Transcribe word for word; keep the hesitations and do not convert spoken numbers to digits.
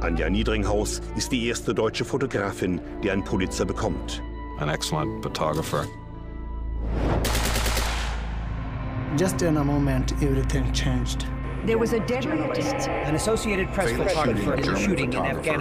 Anja Niedringhaus ist die erste deutsche Fotografin, die einen Pulitzer bekommt. An excellent photographer. Just in a moment, everything changed. There was a deadly attack. An Associated Press photographer is shooting in Afghanistan.